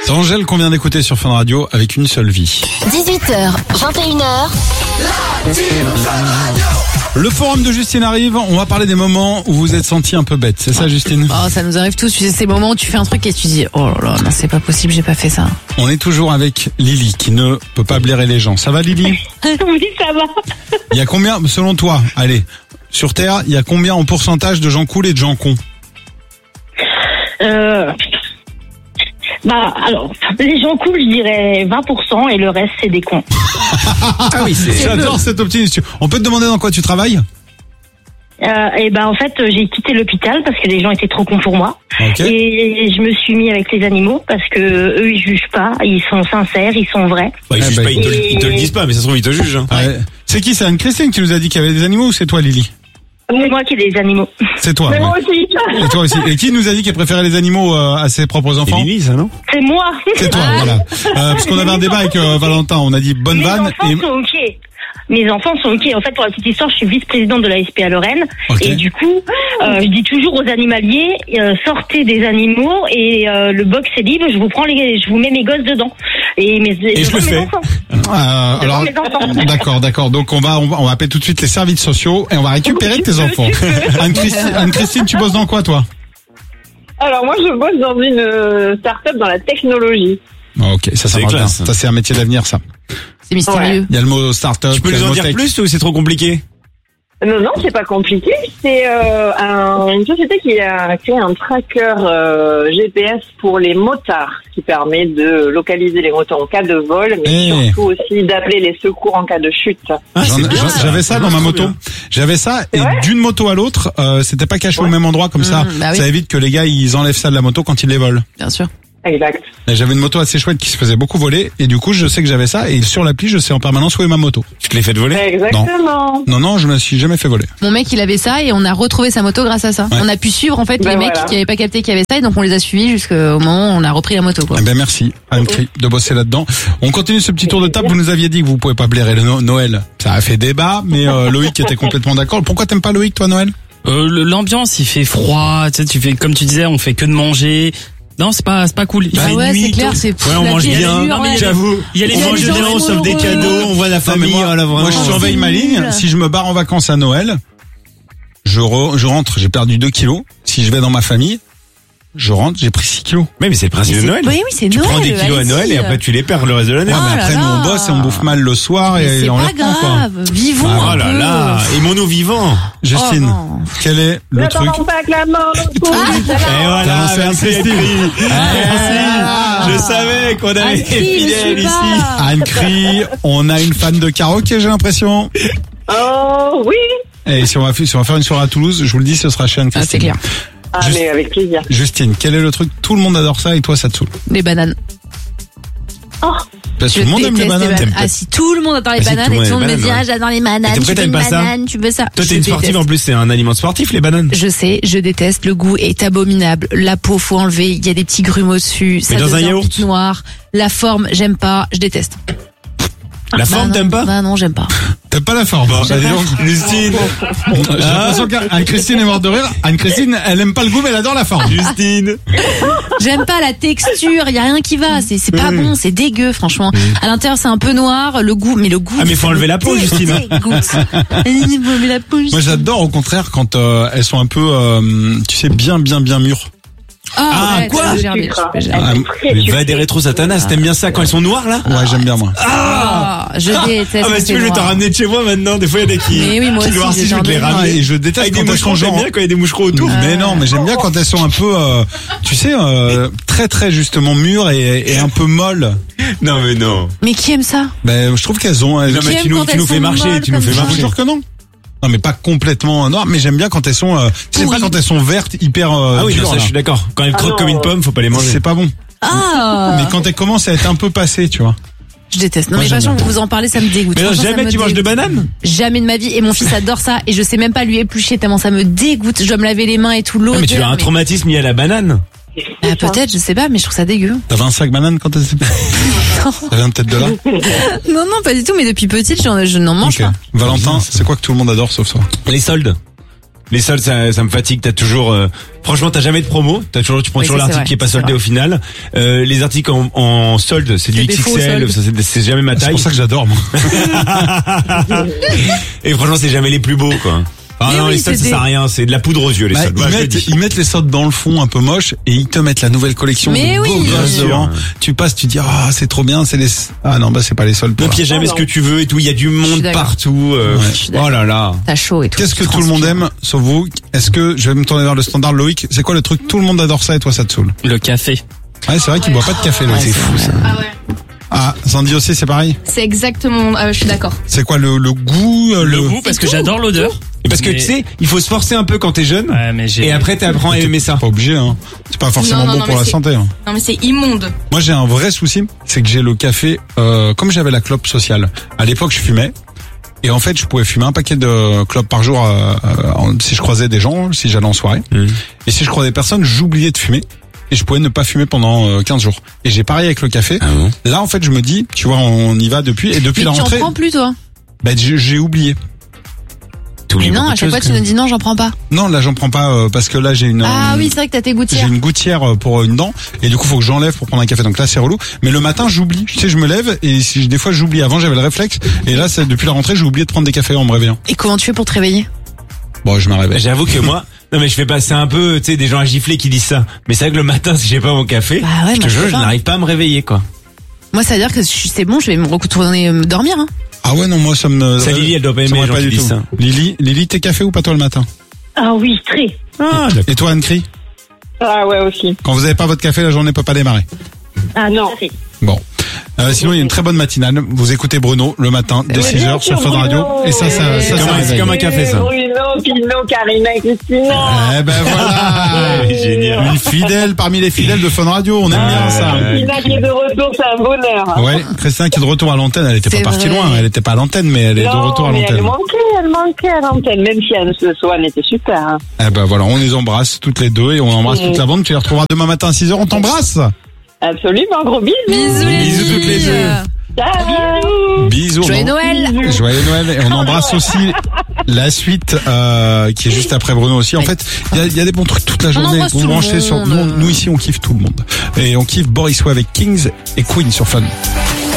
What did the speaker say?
C'est Angèle qu'on vient d'écouter sur Fun Radio avec Une seule vie. 18h, 21h. Le forum de Justine arrive, on va parler des moments où vous êtes senti un peu bête, c'est ça Justine? Oh, ça nous arrive tous, tu sais, ces moments où tu fais un truc et tu dis, oh là là, non, c'est pas possible, j'ai pas fait ça. On est toujours avec Lily qui ne peut pas blairer les gens. Ça va Lily? Oui, ça va. Il y a combien, selon toi, allez, sur Terre, il y a combien en pourcentage de gens cool et de gens cons? Alors, les gens cool, je dirais 20% et le reste, c'est des cons. Ah oui, j'adore cet optimisme. On peut te demander dans quoi tu travailles? En fait, j'ai quitté l'hôpital parce que les gens étaient trop cons pour moi. Okay. Et je me suis mis avec les animaux parce que eux, ils jugent pas, ils sont sincères, ils sont vrais. Ils jugent pas, ils te le disent pas, mais ça se trouve, ils te jugent. Hein. Ouais. C'est qui? C'est Anne-Christine qui nous a dit qu'il y avait des animaux ou c'est toi Lily? C'est moi qui ai des animaux. C'est toi. Mais Ouais. moi aussi. Et toi aussi. Et qui nous a dit qu'elle préférait les animaux à ses propres enfants? C'est Lily, ça, non? C'est moi. C'est toi, voilà. Parce qu'on avait un débat avec Valentin, on a dit bonne Mes vanne enfants sont ok. Mes enfants sont ok. En fait, pour la petite histoire, je suis vice-présidente de la SPA Lorraine. Okay. Et du coup, je dis toujours aux animaliers, sortez des animaux et le box est libre. Je vous mets mes gosses dedans. Et je le fais. Enfants. alors, mes enfants. d'accord. Donc on va appeler tout de suite les services sociaux et on va récupérer tes enfants. Anne-Christine, tu bosses dans quoi toi? Alors moi je bosse dans une start-up dans la technologie. Ok, ça C'est marche bien. classe. Ça c'est un métier d'avenir ça. C'est mystérieux. Il y a le mot start-up. Tu peux nous en dire plus ou c'est trop compliqué? Non, c'est pas compliqué. C'est une société qui a créé un tracker GPS pour les motards qui permet de localiser les motos en cas de vol, mais surtout aussi d'appeler les secours en cas de chute. J'avais ça dans ma moto. J'avais ça et d'une moto à l'autre, c'était pas caché au même endroit comme ça. Bah oui. Ça évite que les gars ils enlèvent ça de la moto quand ils les volent. Bien sûr. Exact. Et j'avais une moto assez chouette qui se faisait beaucoup voler et du coup je sais que j'avais ça et sur l'appli je sais en permanence où est ma moto. Tu te l'es fait voler? Exactement. Non, je me suis jamais fait voler. Mon mec, il avait ça et on a retrouvé sa moto grâce à ça. Ouais. On a pu suivre en fait les mecs qui avaient pas capté qu'il y avait ça et donc on les a suivis jusqu'au moment où on a repris la moto, quoi. Eh ben merci Anne-Cri de bosser là-dedans. On continue ce petit tour de table. Vous nous aviez dit que vous pouvez pas blairer le Noël. Ça a fait débat, mais Loïc était complètement d'accord. Pourquoi t'aimes pas Loïc toi Noël? L'ambiance, il fait froid, tu sais, tu fais, comme tu disais, on fait que de manger. Non, c'est pas cool. Il fait ouais, nuit, c'est clair, tout. c'est Ouais, on mange bien. Non, mais J'avoue. Il y a les On mange gens bien, on trop s'offre des heureux. cadeaux, on voit la famille. moi, Voilà, moi, je vraiment. surveille ma ligne. nul. Si je me barre en vacances à Noël, je rentre, j'ai perdu 2 kilos. Si je vais dans ma famille, je rentre, j'ai pris 6 kilos. Mais c'est le principe de Noël. Oui, c'est Tu Noël. prends des kilos à allez-y. Noël et après tu les perds le reste de l'année. Ouais, mais là après là. nous on bosse et on bouffe mal le soir Mais et c'est on pas les prend quoi. grave. Vivons Ah, un Oh là peu. là. Et mon eau vivant. Justine, Oh, non. quel est le truc? N'attendons pas que la mort nous trouve. Et voilà, T'as merci Christine. Merci. Je savais qu'on avait Anne-Cri, été je fidèles suis ici. pas. Anne-Cri, on a une fan de karaoké j'ai l'impression. Oh oui. Et si on va faire une soirée à Toulouse, je vous le dis, ce sera chez Anne-Christine. Ah, c'est clair. Allez, avec plaisir. Justine, quel est le truc? Tout le monde adore ça et toi ça te saoule. Les bananes. Parce que tout le monde aime les déteste bananes. Ah si, tout le monde adore les Ah, si, bananes tout le et monde tout le monde me aime les dit bananes, j'adore les bananes, Et tu pourquoi veux t'aimes une pas ça banane, tu veux ça. Toi, Je t'es une sportive déteste. en plus, c'est un aliment sportif, les bananes. Je sais, je déteste, le goût est abominable, la peau faut enlever, il y a des petits grumeaux dessus, ça dans un devient yaourt vite noir, la forme, j'aime pas, je déteste. La forme, non, t'aimes pas? Bah non, j'aime pas. T'aimes pas la forme. Bah, dis donc, Justine. j'ai l'impression qu'Anne-Christine est morte de rire. Anne-Christine, elle aime pas le goût mais elle adore la forme. Justine. J'aime pas la texture, y a rien qui va, c'est pas bon, c'est dégueu franchement. À l'intérieur c'est un peu noir, le goût, mais le goût. Ah, mais faut enlever la peau, Justine. Dégoûte. Il faut enlever la peau. Moi j'adore au contraire quand elles sont un peu, tu sais, bien mûres. Ah, ouais, quoi? j'ai germé, je peux Ah, Va des rétro satanas, t'aimes bien ça quand elles sont noires, là? ouais, j'aime bien moi. Ah, je déteste. Ah, bah, quand si tu c'est veux, je vais t'en noir. ramener de chez moi maintenant. Des fois, il y a des qui. Mais oui, moi Tu aussi, dois voir si je vais te les j'en ai. ramener. Et je déteste Avec des quand elles moucherons, sont j'aime genre. bien quand il y a des moucherons autour. Mais non, mais j'aime bien quand elles sont un peu, tu sais, très très justement mûres et un peu molles. Non, mais non. Mais qui aime ça? Ben, je trouve qu'elles ont. Non, mais aime tu nous quand elles fais sont marcher, molles tu nous fais comme ça. Je vous marcher. jure que non. Non, mais pas complètement noires, mais j'aime bien quand elles sont. Tu sais pas Pourries. quand elles sont vertes, hyper. Ah oui, non, dures, ça, là. je suis d'accord. Quand elles croquent non. comme une pomme, faut pas les manger. C'est pas bon. Ah, Mais quand elles commencent à être un peu passées, tu vois. je déteste. Non Moi, mais j'aime façon, bien. vous en parlez, ça me dégoûte. Mais non, Franchement, ça jamais me tu manges de dégoûte. bananes? Jamais de ma vie. Et mon fils adore ça. Et je sais même pas lui éplucher tellement ça me dégoûte. Je dois me laver les mains et tout l'eau. Ah, mais tu as un traumatisme lié à la banane. Bah, peut-être, je sais pas, mais je trouve ça dégueu. T'avais un sac banane quand t'étais. Ça vient peut-être de là. Non, non, pas du tout. Mais depuis petite, je n'en mange Ok. pas. Valentin, c'est quoi que tout le monde adore sauf toi? Les soldes. Les soldes, ça me fatigue. T'as toujours, franchement, t'as jamais de promo. Tu prends Oui, toujours ça, c'est l'article vrai, qui est pas c'est soldé vrai. au final. Les articles en solde, c'est du C'est des faux XXL. soldes. Ça, c'est jamais ma C'est taille. pour ça que j'adore, moi. Et franchement, c'est jamais les plus beaux, quoi. Ah Mais non, oui, les soldes, ça c'est sert à rien. C'est de la poudre aux yeux, les Bah, soldes. Voilà, je le dis. ils mettent les soldes dans le fond un peu moche et ils te mettent la nouvelle collection. Mais de oui, beaux bien gosses sûr. devant. Tu passes, tu dis ah c'est trop bien, c'est les ah non bah c'est pas les soldes. Donc il y a jamais Ah, ce que tu veux et tout. Il y a du suis monde d'accord. partout. Je suis d'accord. Oh là là. T'as chaud et tout. Qu'est-ce que Tu tout le monde transpires. aime sauf vous? Est-ce que je vais me tourner vers le standard Loïc? C'est quoi le truc tout le monde adore ça et toi ça te saoule? Le café. Ouais c'est vrai qu'il boit pas de café Loïc. Ouais, C'est fou ça. Ah ouais. Ah Sandy aussi c'est pareil. C'est exactement. Je suis d'accord. C'est quoi le goût Le goût, parce que j'adore l'odeur. Et parce que Mais- tu sais, il faut se forcer un peu quand t'es jeune. Ouais, mais j'ai. Et après t'apprends à aimer ça. Pas obligé hein. C'est pas forcément Non, bon non, pour mais la c'est- santé. Hein. Non mais c'est immonde. Moi j'ai un vrai souci, c'est que j'ai le café comme j'avais la clope sociale. À l'époque je fumais et en fait je pouvais fumer un paquet de clopes par jour si je croisais des gens, si j'allais en soirée. Et si je croisais personne, j'oubliais de fumer et je pouvais ne pas fumer pendant 15 jours. Et j'ai pareil avec le café. Ah bon? Là en fait je me dis, tu vois, on y va depuis et depuis Mais la tu en rentrée, prends plus toi. bah, j'ai oublié. Mais non, à chaque fois tu nous dis non, j'en prends pas. Non, là j'en prends pas parce que là j'ai une Ah oui, c'est vrai que t'as tes j'ai gouttières. une gouttière pour une dent et du coup faut que j'enlève pour prendre un café, donc là c'est relou. Mais le matin j'oublie, tu sais je me lève et si des fois j'oublie. Avant j'avais le réflexe et là c'est depuis la rentrée j'ai oublié de prendre des cafés en me réveillant. Et comment tu fais pour te réveiller? Bon je me réveille. J'avoue que moi, non mais je fais passer un peu, tu sais, des gens à gifler qui disent ça. Mais c'est vrai que le matin, si j'ai pas mon café, Bah ouais, je te moi, je jure, sais je pas. n'arrive pas à me réveiller, quoi. Moi ça veut dire que c'est bon, je vais me retourner me dormir. Hein. Ah ouais non moi ça me Ça, Lily, elle doit pas aimer ça me les gens pas qui du disent tout. ça. Lily t'es café ou pas toi le matin? Ah oui, très. Ah, Et toi Anne-Cri? Ah ouais aussi. Quand vous avez pas votre café la journée peut pas démarrer. Ah Non. Bon. Sinon il y a une très bonne matinale. Vous écoutez Bruno le matin dès 6h sur Fun Radio et ça c'est comme un café, ça. Bruno, Pino, Karina et Christina. Eh ben voilà. Génial. Une fidèle parmi les fidèles de Fun Radio, on aime bien ça. Christina qui est de retour, c'est un bonheur. Ouais, Christina qui est de retour à l'antenne, elle était C'est pas partie vrai. loin, elle était pas à l'antenne, mais elle est de Non, retour à mais l'antenne. elle manquait à l'antenne, même si Anne ce soir était super. Hein. Eh ben voilà, on les embrasse toutes les deux et on embrasse toute la bande. Tu les retrouveras demain matin à 6h, on t'embrasse. Absolument, gros bisous. Bisous toutes les deux. Ciao. Bisous. Joyeux on- Noël. Joyeux Noël. Et on embrasse aussi la suite qui est juste après Bruno aussi. En fait, il y a des bons trucs toute la journée. embrasse Vous tout le branchez sur monde. nous ici on kiffe tout le monde. Et on kiffe Boris Way avec Kings et Queen sur Fun.